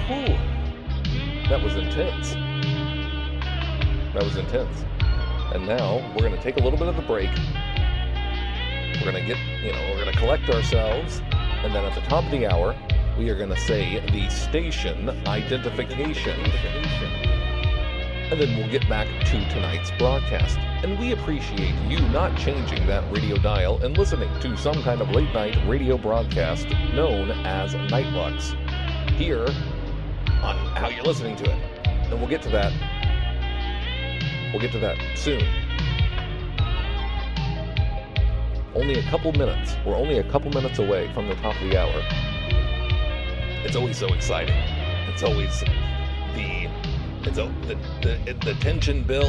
Whew. That was intense. That was intense. And now we're going to take a little bit of a break. We're going to we're going to collect ourselves. And then at the top of the hour, we are going to say the station identification. And then we'll get back to tonight's broadcast. And we appreciate you not changing that radio dial and listening to some kind of late night radio broadcast known as Nightlux here on how you're listening to it. And we'll get to that. We'll get to that soon. Only a couple minutes. We're only a couple minutes away from the top of the hour. It's always so exciting. It's always the tension builds.